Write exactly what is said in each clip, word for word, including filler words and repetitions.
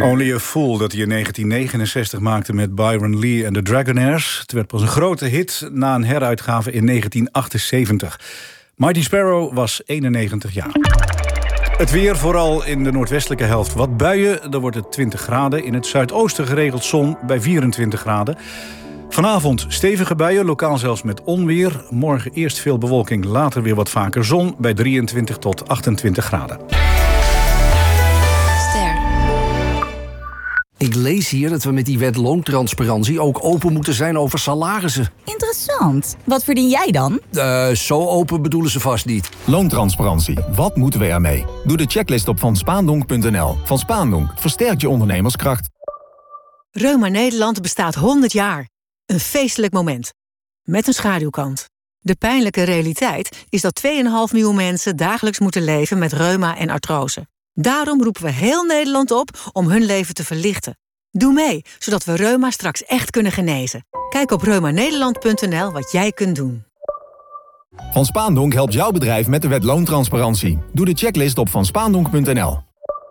Only a Fool, dat hij in negentien negenenzestig maakte met Byron Lee en de Dragonaires. Het werd pas een grote hit na een heruitgave in negentien achtenzeventig. Mighty Sparrow was eenennegentig jaar. Het weer, vooral in de noordwestelijke helft wat buien. Dan wordt het twintig graden. In het zuidoosten geregeld zon bij vierentwintig graden. Vanavond stevige buien, lokaal zelfs met onweer. Morgen eerst veel bewolking, later weer wat vaker zon bij drieëntwintig tot achtentwintig graden. Ik lees hier dat we met die wet loontransparantie ook open moeten zijn over salarissen. Interessant. Wat verdien jij dan? Uh, zo open bedoelen ze vast niet. Loontransparantie. Wat moeten we ermee? Doe de checklist op van spaandonk punt n l. Van Spaandonk versterkt je ondernemerskracht. Reuma Nederland bestaat honderd jaar. Een feestelijk moment. Met een schaduwkant. De pijnlijke realiteit is dat twee komma vijf miljoen mensen dagelijks moeten leven met reuma en artrose. Daarom roepen we heel Nederland op om hun leven te verlichten. Doe mee, zodat we reuma straks echt kunnen genezen. Kijk op reuma nederland punt n l wat jij kunt doen. Van Spaandonk helpt jouw bedrijf met de wet loontransparantie. Doe de checklist op van spaandonk punt n l.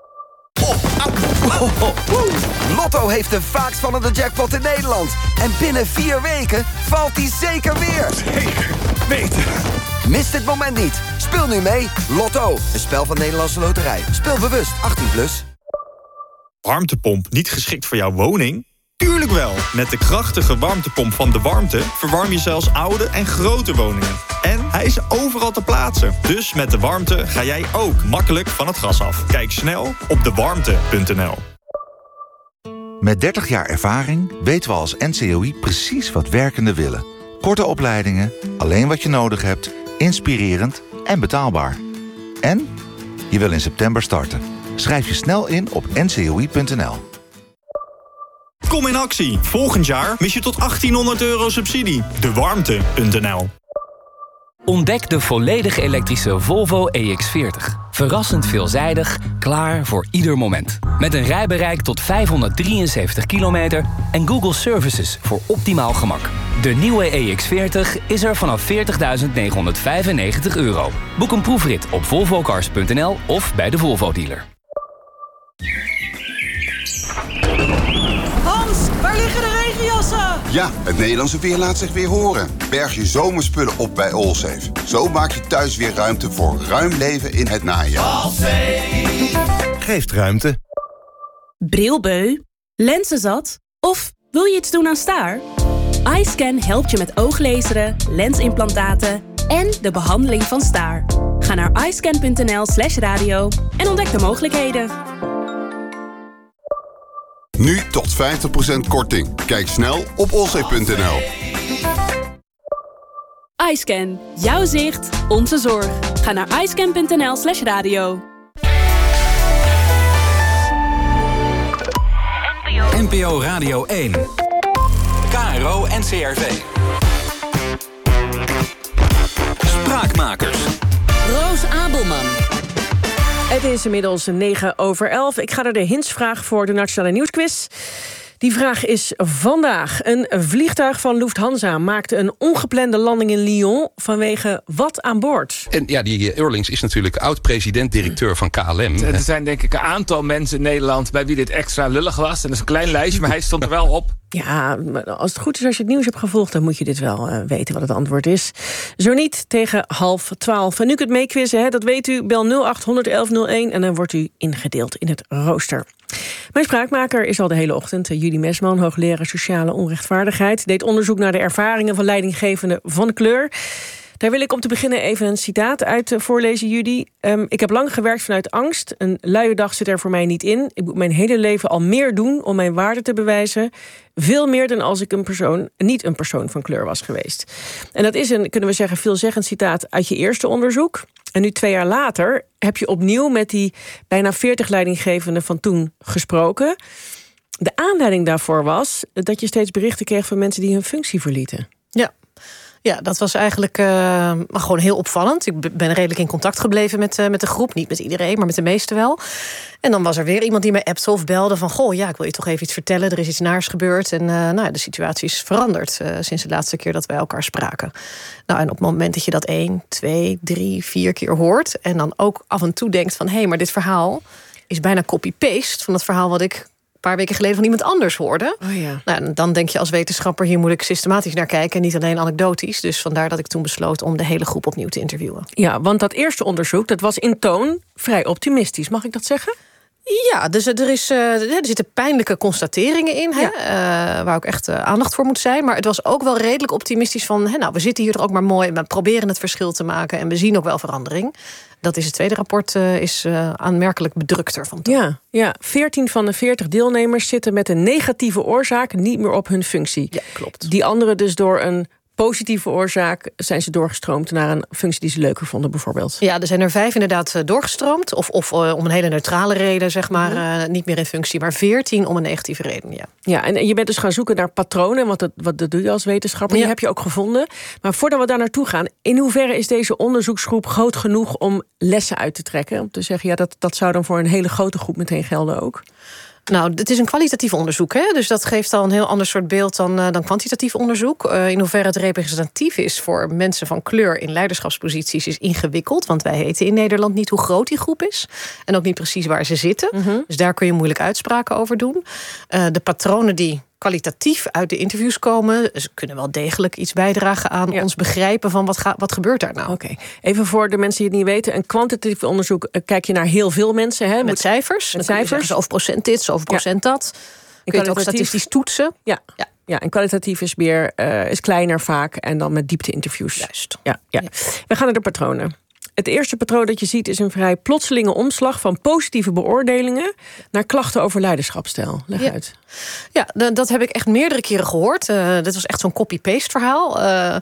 Oh, oh, oh. Lotto heeft de vaakst vallende jackpot in Nederland. En binnen vier weken valt die zeker weer. Zeker weten. Mis dit moment niet. Speel nu mee. Lotto, een spel van Nederlandse Loterij. Speel bewust, achttien plus. Warmtepomp niet geschikt voor jouw woning? Tuurlijk wel. Met de krachtige warmtepomp van De Warmte verwarm je zelfs oude en grote woningen. En hij is overal te plaatsen. Dus met De Warmte ga jij ook makkelijk van het gas af. Kijk snel op de warmte punt n l. Met dertig jaar ervaring weten we als N C O I precies wat werkenden willen. Korte opleidingen, alleen wat je nodig hebt, inspirerend en betaalbaar. En je wil in september starten. Schrijf je snel in op n c o i punt n l. Kom in actie. Volgend jaar mis je tot achttienhonderd euro subsidie. de warmte punt n l. Ontdek de volledig elektrische Volvo E X veertig. Verrassend veelzijdig, klaar voor ieder moment. Met een rijbereik tot vijfhonderddrieënzeventig kilometer en Google Services voor optimaal gemak. De nieuwe E X veertig is er vanaf veertigduizend negenhonderdvijfennegentig euro. Boek een proefrit op volvo cars punt n l of bij de Volvo dealer. Hans, waar liggen de regenjassen? Ja, het Nederlandse weer laat zich weer horen. Berg je zomerspullen op bij Allsafe. Zo maak je thuis weer ruimte voor ruim leven in het najaar. Allsafe geeft ruimte. Brilbeu, lenzenzat of wil je iets doen aan staar? iScan helpt je met ooglezeren, lensimplantaten en de behandeling van staar. Ga naar iscan punt n l slash radio en ontdek de mogelijkheden. Nu tot vijftig procent korting. Kijk snel op allsafe punt n l. iScan. Jouw zicht, onze zorg. Ga naar iscan punt n l slash radio. N P O Radio één. K R O en C R V. Spraakmakers. Roos Abelman. Het is inmiddels negen over elf. Ik ga er de hintsvraag voor de Nationale Nieuwsquiz. Die vraag is vandaag. Een vliegtuig van Lufthansa maakte een ongeplande landing in Lyon vanwege wat aan boord? En ja, die Eurlings is natuurlijk oud-president-directeur van K L M. Er zijn denk ik een aantal mensen in Nederland bij wie dit extra lullig was. En dat is een klein lijstje, maar hij stond er wel op. Ja, als het goed is, als je het nieuws hebt gevolgd, dan moet je dit wel uh, weten wat het antwoord is. Zo niet, tegen half twaalf. En nu kunt meequizzen, hè, dat weet u. Bel nul acht honderd elf nul één en dan wordt u ingedeeld in het rooster. Mijn spraakmaker is al de hele ochtend. Judy Mesman, hoogleraar sociale onrechtvaardigheid, deed onderzoek naar de ervaringen van leidinggevenden van kleur. Daar wil ik om te beginnen even een citaat uit voorlezen, Judy. Um, ik heb lang gewerkt vanuit angst. Een luie dag zit er voor mij niet in. Ik moet mijn hele leven al meer doen om mijn waarde te bewijzen. Veel meer dan als ik een persoon, niet een persoon van kleur was geweest. En dat is een, kunnen we zeggen, veelzeggend citaat uit je eerste onderzoek. En nu twee jaar later heb je opnieuw met die bijna veertig leidinggevenden van toen gesproken. De aanleiding daarvoor was dat je steeds berichten kreeg van mensen die hun functie verlieten. Ja. Ja, dat was eigenlijk uh, gewoon heel opvallend. Ik ben redelijk in contact gebleven met, uh, met de groep. Niet met iedereen, maar met de meesten wel. En dan was er weer iemand die mij appte of belde van... goh, ja, ik wil je toch even iets vertellen. Er is iets naars gebeurd. En uh, nou, de situatie is veranderd uh, sinds de laatste keer dat wij elkaar spraken. Nou, en op het moment dat je dat één, twee, drie, vier keer hoort... en dan ook af en toe denkt van... hé, hey, maar dit verhaal is bijna copy-paste van het verhaal wat ik paar weken geleden van iemand anders hoorde. Oh ja. Nou, dan denk je als wetenschapper, hier moet ik systematisch naar kijken en niet alleen anekdotisch. Dus vandaar dat ik toen besloot om de hele groep opnieuw te interviewen. Ja, want dat eerste onderzoek, dat was in toon vrij optimistisch. Mag ik dat zeggen? Ja, dus er, is, uh, er zitten pijnlijke constateringen in, hè, ja. uh, waar ook echt uh, aandacht voor moet zijn. Maar het was ook wel redelijk optimistisch van, hè, nou, we zitten hier toch ook maar mooi, we proberen het verschil te maken en we zien ook wel verandering. Dat is het tweede rapport, uh, is uh, aanmerkelijk bedrukter van toon. Ja, ja, veertien van de veertig deelnemers zitten met een negatieve oorzaak niet meer op hun functie. Ja, klopt. Die anderen dus door een positieve oorzaak zijn ze doorgestroomd naar een functie die ze leuker vonden, bijvoorbeeld. Ja, er zijn er vijf inderdaad doorgestroomd. Of, of uh, om een hele neutrale reden, zeg maar, uh, niet meer in functie. Maar veertien om een negatieve reden, ja. Ja, en je bent dus gaan zoeken naar patronen, want dat, wat, dat doe je als wetenschapper. Ja. Die heb je ook gevonden. Maar voordat we daar naartoe gaan, in hoeverre is deze onderzoeksgroep groot genoeg om lessen uit te trekken? Om te zeggen, ja, dat, dat zou dan voor een hele grote groep meteen gelden ook. Nou, het is een kwalitatief onderzoek, hè? Dus dat geeft al een heel ander soort beeld dan, uh, dan kwantitatief onderzoek. Uh, in hoeverre het representatief is voor mensen van kleur in leiderschapsposities is ingewikkeld, want wij weten in Nederland niet hoe groot die groep is en ook niet precies waar ze zitten. Mm-hmm. Dus daar kun je moeilijk uitspraken over doen. Uh, de patronen die kwalitatief uit de interviews komen, ze kunnen wel degelijk iets bijdragen aan ja. ons begrijpen van wat, ga, wat gebeurt daar nou. Oké, okay. Even voor de mensen die het niet weten, een kwantitatief onderzoek uh, kijk je naar heel veel mensen, hè? Met, met cijfers. Met cijfers. Zoveel procent dit, zoveel procent ja. dat. Kun je het ook statistisch toetsen. Ja. ja. Ja, en kwalitatief is meer uh, is kleiner vaak en dan met diepte-interviews. Juist. Ja, ja. ja. We gaan naar de patronen. Het eerste patroon dat je ziet is een vrij plotselinge omslag van positieve beoordelingen naar klachten over leiderschapsstijl. Leg ja. uit. Ja, dat heb ik echt meerdere keren gehoord. Uh, dit was echt zo'n copy-paste verhaal. Uh,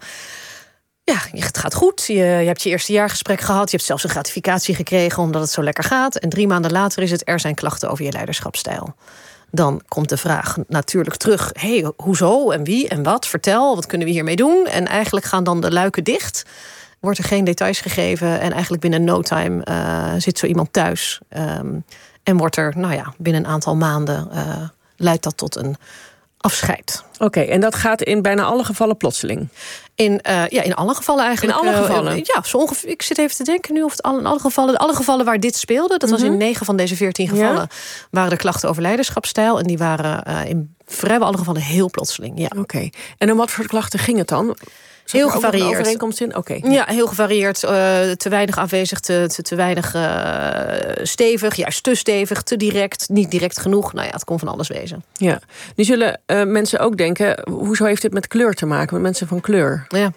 ja, het gaat goed. Je, je hebt je eerste jaargesprek gehad. Je hebt zelfs een gratificatie gekregen omdat het zo lekker gaat. En drie maanden later is het, er zijn klachten over je leiderschapsstijl. Dan komt de vraag natuurlijk terug. Hé, hey, hoezo en wie en wat? Vertel, wat kunnen we hiermee doen? En eigenlijk gaan dan de luiken dicht. Wordt er geen details gegeven en eigenlijk binnen no time uh, zit zo iemand thuis. Um, en wordt er, nou ja, binnen een aantal maanden uh, leidt dat tot een afscheid. Oké, okay, en dat gaat in bijna alle gevallen plotseling? In, uh, ja, in alle gevallen eigenlijk. In alle gevallen? Uh, ja, zo ongeveer. Ik zit even te denken nu of het al, in alle gevallen, alle gevallen waar dit speelde, dat mm-hmm. was in negen van deze veertien gevallen, ja. waren er klachten over leiderschapsstijl. En die waren uh, in vrijwel alle gevallen heel plotseling. Ja. Oké, okay. En om wat voor klachten ging het dan? Zat heel gevarieerd. Overeenkomst in? Oké. Okay. Ja, heel gevarieerd. Uh, te weinig aanwezig, te, te, te weinig uh, stevig, juist te stevig, te direct, niet direct genoeg. Nou ja, het kon van alles wezen. Ja. Nu zullen uh, mensen ook denken, hoezo heeft dit met kleur te maken, met mensen van kleur? Ja.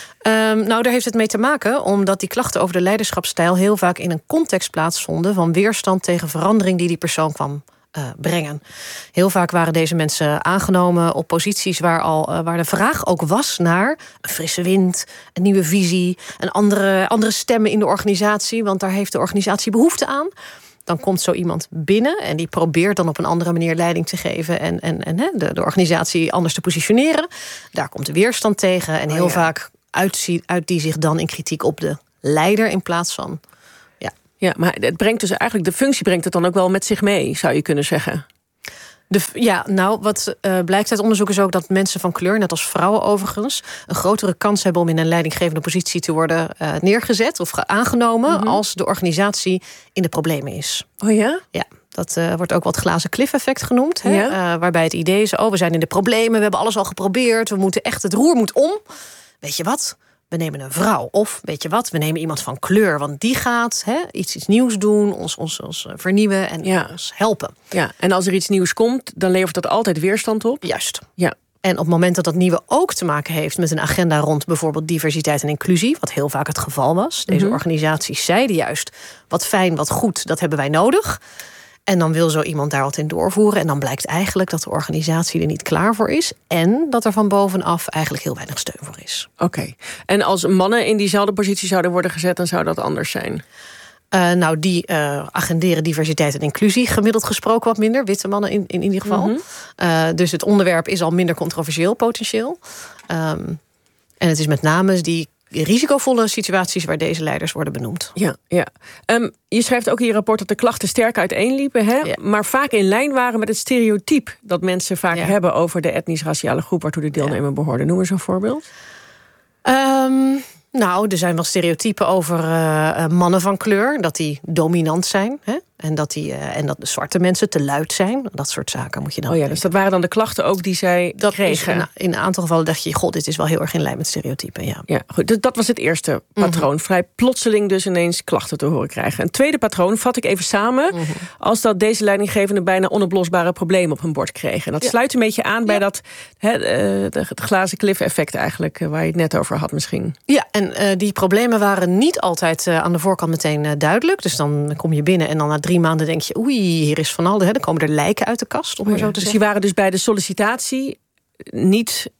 Um, nou, daar heeft het mee te maken omdat die klachten over de leiderschapsstijl heel vaak in een context plaatsvonden van weerstand tegen verandering die die persoon kwam Uh, brengen. Heel vaak waren deze mensen aangenomen op posities waar, al, uh, waar de vraag ook was naar een frisse wind, een nieuwe visie, een andere, andere stemmen in de organisatie, want daar heeft de organisatie behoefte aan. Dan komt zo iemand binnen en die probeert dan op een andere manier leiding te geven en, en, en hè, de, de organisatie anders te positioneren. Daar komt de weerstand tegen en heel oh ja. vaak uitzie, uit die zich dan in kritiek op de leider in plaats van. Ja, maar het brengt dus eigenlijk, de functie brengt het dan ook wel met zich mee, zou je kunnen zeggen. De, ja, nou, wat uh, blijkt uit onderzoek is ook dat mensen van kleur, net als vrouwen overigens, een grotere kans hebben om in een leidinggevende positie te worden uh, neergezet of aangenomen mm-hmm. als de organisatie in de problemen is. Oh ja? Ja. Dat uh, wordt ook wat glazen cliff effect genoemd. Hè? Ja. Uh, waarbij het idee is, oh, we zijn in de problemen, we hebben alles al geprobeerd, we moeten echt, het roer moet om. Weet je wat? We nemen een vrouw. Of, weet je wat, we nemen iemand van kleur. Want die gaat hè, iets, iets nieuws doen, ons, ons, ons vernieuwen en ja. ons helpen. Ja, en als er iets nieuws komt, dan levert dat altijd weerstand op? Juist. Ja. En op het moment dat dat nieuwe ook te maken heeft met een agenda rond bijvoorbeeld diversiteit en inclusie, wat heel vaak het geval was. Deze mm-hmm. organisaties zeiden juist, wat fijn, wat goed, dat hebben wij nodig. En dan wil zo iemand daar wat in doorvoeren. En dan blijkt eigenlijk dat de organisatie er niet klaar voor is. En dat er van bovenaf eigenlijk heel weinig steun voor is. Oké. Okay. En als mannen in diezelfde positie zouden worden gezet, dan zou dat anders zijn? Uh, nou, die uh, agenderen diversiteit en inclusie gemiddeld gesproken wat minder. Witte mannen in, in ieder geval. Mm-hmm. Uh, dus het onderwerp is al minder controversieel potentieel. Um, en het is met name die risicovolle situaties waar deze leiders worden benoemd. Ja, ja. Um, je schrijft ook in je rapport dat de klachten sterk uiteenliepen, hè? Ja. Maar vaak in lijn waren met het stereotype dat mensen vaak ja. hebben over de etnisch-raciale groep waartoe de deelnemer ja. behoorde. Noem eens een voorbeeld. Um, nou, er zijn wel stereotypen over uh, mannen van kleur, dat die dominant zijn. Hè? En dat, die, uh, en dat de zwarte mensen te luid zijn. Dat soort zaken moet je dan. Oh ja, dus dat waren dan de klachten ook die zij dat kregen. Is, in, in een aantal gevallen dacht je, god, dit is wel heel erg in lijn met stereotypen. Ja, ja goed. Dus dat was het eerste patroon. Mm-hmm. Vrij plotseling dus ineens klachten te horen krijgen. Een tweede patroon vat ik even samen. Mm-hmm. Als dat deze leidinggevenden bijna onoplosbare problemen op hun bord kregen. En dat ja. sluit een beetje aan bij ja. dat he, het glazen klif effect eigenlijk, waar je het net over had misschien. Ja, en uh, die problemen waren niet altijd uh, aan de voorkant meteen uh, duidelijk. Dus dan kom je binnen en dan na drie maanden denk je, oei, hier is van alles. Dan komen er lijken uit de kast, om maar oh ja. zo te dus zeggen. Die waren dus bij de sollicitatie niet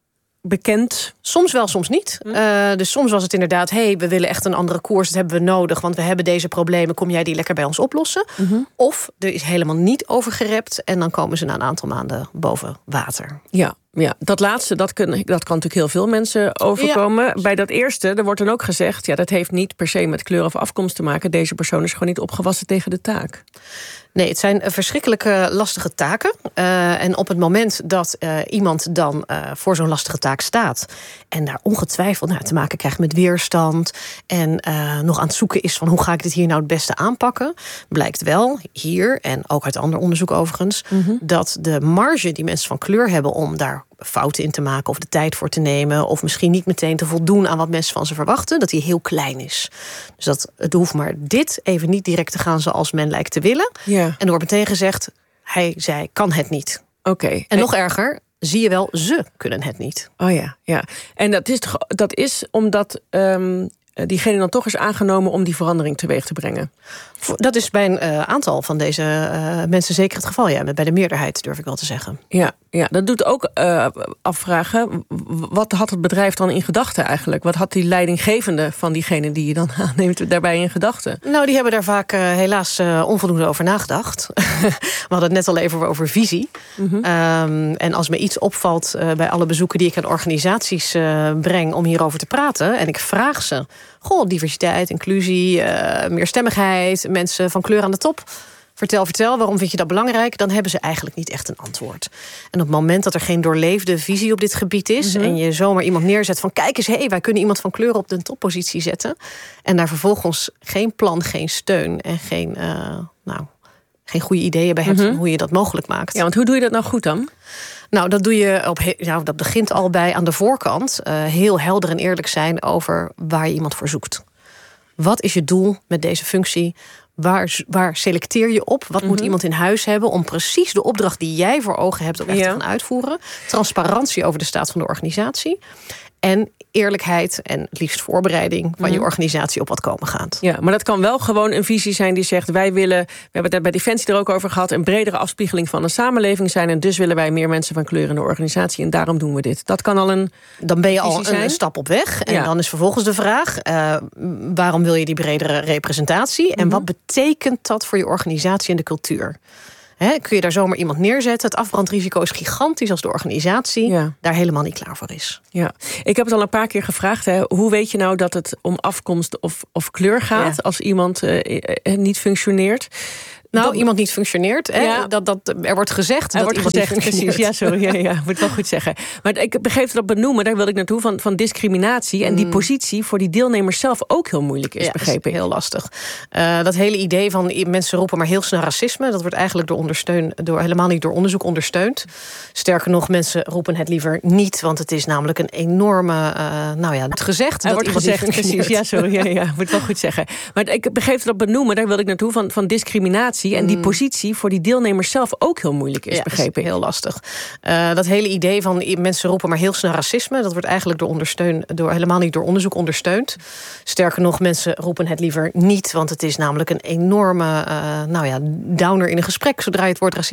bekend? Soms wel, soms niet. Hm. Uh, dus soms was het inderdaad, hé, hey, we willen echt een andere koers, dat hebben we nodig, want we hebben deze problemen, kom jij die lekker bij ons oplossen? Mm-hmm. Of er is helemaal niet over gerept en dan komen ze na een aantal maanden boven water. Ja. Ja, dat laatste, dat kan, dat kan natuurlijk heel veel mensen overkomen. Ja. Bij dat eerste, er wordt dan ook gezegd, ja, dat heeft niet per se met kleur of afkomst te maken. Deze persoon is gewoon niet opgewassen tegen de taak. Nee, het zijn verschrikkelijke lastige taken. Uh, en op het moment dat uh, iemand dan uh, voor zo'n lastige taak staat en daar ongetwijfeld nou, te maken krijgt met weerstand en uh, nog aan het zoeken is van hoe ga ik dit hier nou het beste aanpakken, blijkt wel hier, en ook uit ander onderzoek overigens, mm-hmm. dat de marge die mensen van kleur hebben om daar fouten in te maken of de tijd voor te nemen of misschien niet meteen te voldoen aan wat mensen van ze verwachten, dat die heel klein is. Dus dat het hoeft maar dit even niet direct te gaan zoals men lijkt te willen. Ja. En er wordt meteen gezegd, hij, zij kan het niet. Oké. Okay. En nog erger, zie je wel, ze kunnen het niet. Oh ja, ja. En dat is, dat is omdat um, diegene dan toch is aangenomen om die verandering teweeg te brengen. Dat is bij een uh, aantal van deze uh, mensen zeker het geval. Ja, bij de meerderheid durf ik wel te zeggen. Ja, ja dat doet ook uh, afvragen. Wat had het bedrijf dan in gedachten eigenlijk? Wat had die leidinggevende van diegene die je dan aanneemt daarbij in gedachten? Nou, die hebben daar vaak uh, helaas uh, onvoldoende over nagedacht. We hadden het net al even over visie. Mm-hmm. Um, en als me iets opvalt uh, bij alle bezoeken die ik aan organisaties uh, breng om hierover te praten, en ik vraag ze, goh, diversiteit, inclusie, uh, meerstemmigheid, mensen van kleur aan de top. Vertel, vertel, waarom vind je dat belangrijk? Dan hebben ze eigenlijk niet echt een antwoord. En op het moment dat er geen doorleefde visie op dit gebied is, mm-hmm. en je zomaar iemand neerzet van kijk eens, hé, hey, wij kunnen iemand van kleur op de toppositie zetten, en daar vervolgens geen plan, geen steun en geen, uh, nou, geen goede ideeën bij hebt mm-hmm. van hoe je dat mogelijk maakt. Ja, want hoe doe je dat nou goed dan? Nou, dat doe je op. Nou, dat begint al bij aan de voorkant uh, heel helder en eerlijk zijn over waar je iemand voor zoekt. Wat is je doel met deze functie? Waar, waar selecteer je op? Wat mm-hmm. moet iemand in huis hebben om precies de opdracht die jij voor ogen hebt ook echt ja. te gaan uitvoeren? Transparantie over de staat van de organisatie. En eerlijkheid en het liefst voorbereiding van mm-hmm. je organisatie op wat komen gaat. Ja, maar dat kan wel gewoon een visie zijn die zegt, wij willen, we hebben het bij Defensie er ook over gehad, een bredere afspiegeling van de samenleving zijn en dus willen wij meer mensen van kleur in de organisatie en daarom doen we dit. Dat kan al een Dan ben je al een, een stap op weg. En ja. dan is vervolgens de vraag, uh, waarom wil je die bredere representatie? Mm-hmm. En wat betekent dat voor je organisatie en de cultuur? He, kun je daar zomaar iemand neerzetten? Het afbrandrisico is gigantisch als de organisatie ja. daar helemaal niet klaar voor is. Ja. Ik heb het al een paar keer gevraagd. Hè. Hoe weet je nou dat het om afkomst of, of kleur gaat ja. als iemand uh, niet functioneert? Nou, dat, iemand niet functioneert. Hè? Ja. Dat, dat, er wordt gezegd er dat wordt iemand gezegd, niet functioneert. Precies, ja, sorry, ja, ja, moet wel goed zeggen. Maar ik begreep dat benoemen, daar wil ik naartoe, van, van discriminatie. En mm. die positie voor die deelnemers zelf ook heel moeilijk is, ja, begreep ik. Heel lastig. Uh, dat hele idee van mensen roepen maar heel snel racisme, dat wordt eigenlijk door ondersteun, door, helemaal niet door onderzoek ondersteund. Sterker nog, mensen roepen het liever niet, want het is namelijk een enorme, uh, nou ja, het gezegd. Er dat wordt gezegd, precies, ja, sorry, ja, ja, moet wel goed zeggen. Maar ik begreep dat benoemen, daar wil ik naartoe, van, van discriminatie. En mm. die positie voor die deelnemers zelf ook heel moeilijk is, ja, begrepen. Heel lastig. Uh, dat hele idee van mensen roepen maar heel snel racisme, dat wordt eigenlijk door ondersteun, door, helemaal niet door onderzoek ondersteund. Sterker nog, mensen roepen het liever niet, want het is namelijk een enorme, uh, nou ja, downer in een gesprek zodra je het woord racisme